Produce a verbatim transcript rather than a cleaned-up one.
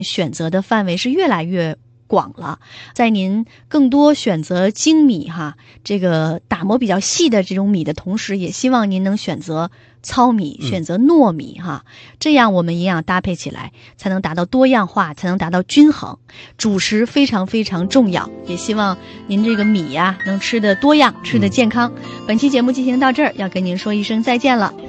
选择的范围是越来越广了，在您更多选择精米哈，这个打磨比较细的这种米的同时，也希望您能选择糙米，选择糯米哈，这样我们营养搭配起来才能达到多样化，才能达到均衡。主食非常非常重要，也希望您这个米呀、啊、能吃得多样，吃得健康。本期节目进行到这儿，要跟您说一声再见了。